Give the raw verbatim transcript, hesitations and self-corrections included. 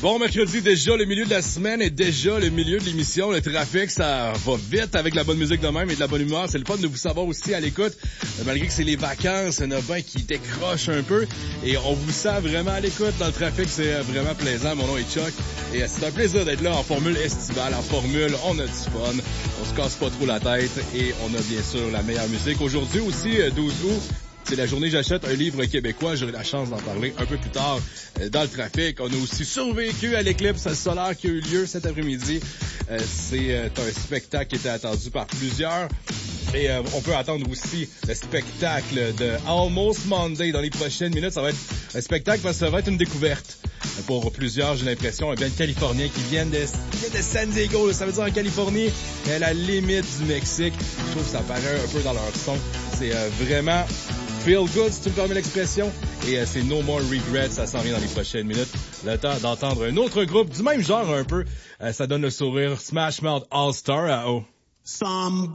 Bon mercredi, déjà le milieu de la semaine et déjà le milieu de l'émission. Le trafic, ça va vite avec la bonne musique de même et de la bonne humeur. C'est le fun de vous savoir aussi à l'écoute. Malgré que c'est les vacances, il y en a bien qui décrochent un peu. Et on vous sent vraiment à l'écoute dans le trafic. C'est vraiment plaisant. Mon nom est Chuck. Et c'est un plaisir d'être là en formule estivale. En formule, on a du fun. On se casse pas trop la tête. Et on a bien sûr la meilleure musique. Aujourd'hui aussi, douze août. C'est la journée J'achète un livre québécois. J'aurai la chance d'en parler un peu plus tard euh, dans le trafic. On a aussi survécu à l'éclipse solaire qui a eu lieu cet après-midi. Euh, c'est euh, un spectacle qui était attendu par plusieurs. Et euh, on peut attendre aussi le spectacle de Almost Monday dans les prochaines minutes. Ça va être un spectacle parce que ça va être une découverte. Pour plusieurs, j'ai l'impression, bien de Californiens qui viennent de, qui viennent de San Diego. Là, ça veut dire en Californie, mais à la limite du Mexique. Je trouve que ça paraît un peu dans leur son. C'est euh, vraiment feel good, si tu me permets l'expression. Et euh, c'est No More Regrets, ça s'en vient dans les prochaines minutes. Le temps d'entendre un autre groupe du même genre un peu. Euh, ça donne le sourire Smash Mouth All-Star à O. Somebody